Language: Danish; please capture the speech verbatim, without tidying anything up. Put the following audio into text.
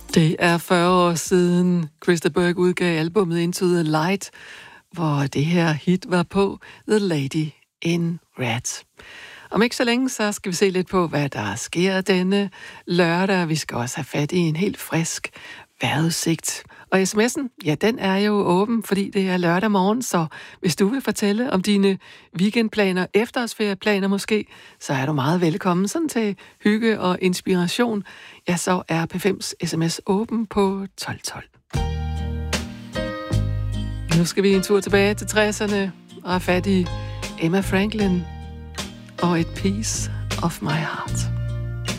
Det er fyrre år siden Chris de Burgh udgav albumet Into the Light, hvor det her hit var på, The Lady in Red. Om ikke så længe, så skal vi se lidt på, hvad der sker denne lørdag. Vi skal også have fat i en helt frisk vejrudsigt. Og sms'en, ja, den er jo åben, fordi det er lørdag morgen, så hvis du vil fortælle om dine weekendplaner, efterårsferieplaner måske, så er du meget velkommen sådan til hygge og inspiration. Ja, så er P fem's sms åben på tolv tolv. Nu skal vi en tur tilbage til tresserne og have fat i Emma Franklin og Et Piece of My Heart.